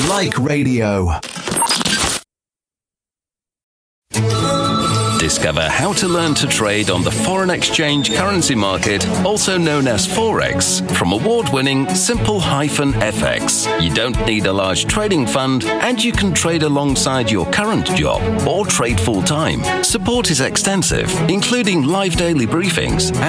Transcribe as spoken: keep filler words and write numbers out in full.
Like Radio. Discover how to learn to trade on the foreign exchange currency market, also known as Forex, from award-winning Simple-F X. You don't need a large trading fund, and you can trade alongside your current job or trade full-time. Support is extensive, including live daily briefings